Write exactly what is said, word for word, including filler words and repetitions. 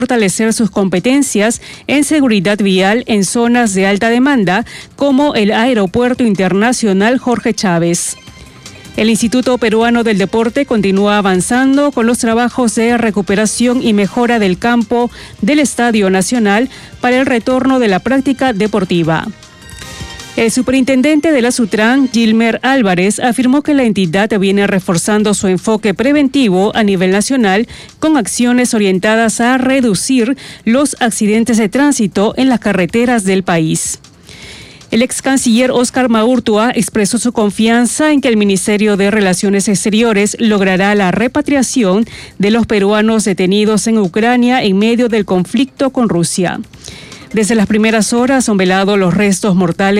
fortalecer sus competencias en seguridad vial en zonas de alta demanda, como el Aeropuerto Internacional Jorge Chávez. El Instituto Peruano del Deporte continúa avanzando con los trabajos de recuperación y mejora del campo del Estadio Nacional para el retorno de la práctica deportiva. El superintendente de la SUTRAN, Gilmer Álvarez, afirmó que la entidad viene reforzando su enfoque preventivo a nivel nacional con acciones orientadas a reducir los accidentes de tránsito en las carreteras del país. El ex canciller Óscar Maurtua expresó su confianza en que el Ministerio de Relaciones Exteriores logrará la repatriación de los peruanos detenidos en Ucrania en medio del conflicto con Rusia. Desde las primeras horas son velados los restos mortales